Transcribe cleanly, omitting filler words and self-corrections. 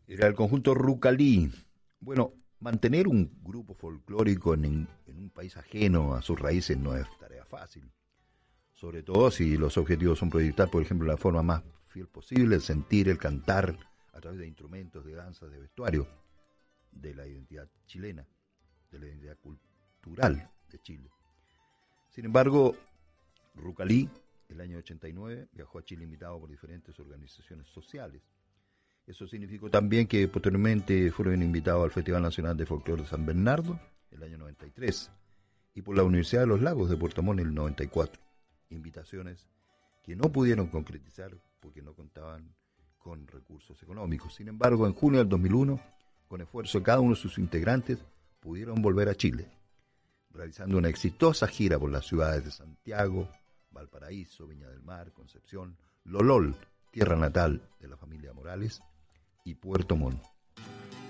Era el conjunto Rucalí. Bueno, mantener un grupo folclórico en un país ajeno a sus raíces no es tarea fácil. Sobre todo si los objetivos son proyectar, por ejemplo, la forma más fiel posible, el sentir, el cantar, a través de instrumentos, de danzas, de vestuario, de la identidad chilena, de la identidad cultural de Chile. Sin embargo, Rucalí, el año 89, viajó a Chile invitado por diferentes organizaciones sociales. Eso significó también que posteriormente fueron invitados al Festival Nacional de Folclore de San Bernardo, el año 93, y por la Universidad de los Lagos de Puerto Montt, el 94. Invitaciones que no pudieron concretizar porque no contaban con recursos económicos. Sin embargo, en junio del 2001, con esfuerzo de cada uno de sus integrantes, pudieron volver a Chile, realizando una exitosa gira por las ciudades de Santiago, Valparaíso, Viña del Mar, Concepción, Lolol, tierra natal de la familia Morales, y Puerto Montt.